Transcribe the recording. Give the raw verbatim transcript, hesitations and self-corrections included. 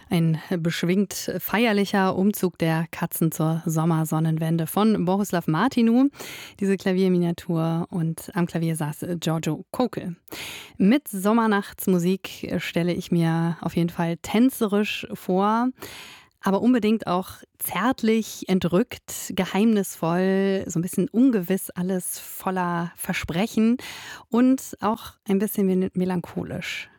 Ein beschwingt feierlicher Umzug der Katzen zur Sommersonnenwende von Bohuslav Martinu, diese Klavierminiatur, und am Klavier saß Giorgio Kokel. Mit Sommernachtsmusik stelle ich mir auf jeden Fall tänzerisch vor, aber unbedingt auch zärtlich, entrückt, geheimnisvoll, so ein bisschen ungewiss, alles voller Versprechen und auch ein bisschen mel- melancholisch.